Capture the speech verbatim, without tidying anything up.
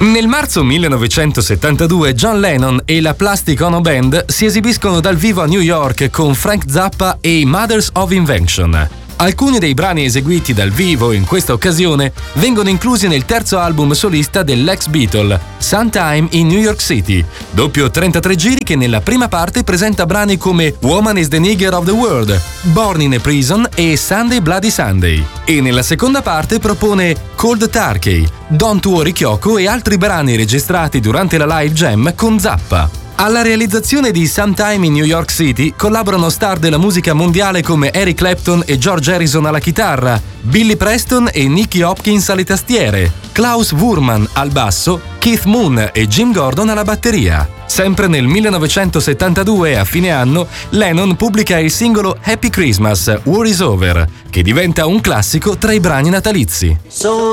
Nel marzo millenovecentosettantadue John Lennon e la Plastic Ono Band si esibiscono dal vivo a New York con Frank Zappa e i Mothers of Invention. Alcuni dei brani eseguiti dal vivo in questa occasione vengono inclusi nel terzo album solista dell'ex Beatle, Sometime in New York City, doppio trentatré giri che nella prima parte presenta brani come Woman is the Nigger of the World, Born in a Prison e Sunday Bloody Sunday, e nella seconda parte propone Cold Turkey, Don't Worry Kyoko e altri brani registrati durante la live jam con Zappa. Alla realizzazione di Sometime in New York City collaborano star della musica mondiale come Eric Clapton e George Harrison alla chitarra, Billy Preston e Nicky Hopkins alle tastiere, Klaus Wurman al basso, Keith Moon e Jim Gordon alla batteria. Sempre nel millenovecentosettantadue, a fine anno, Lennon pubblica il singolo Happy Christmas, War is Over, che diventa un classico tra i brani natalizi.